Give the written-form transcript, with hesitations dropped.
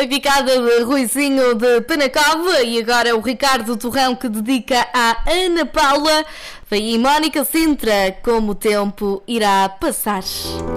Foi picada de Ruizinho de Penacova e agora é o Ricardo Torrão que dedica à Ana Paula. Vem aí Mónica Sintra, como o tempo irá passar.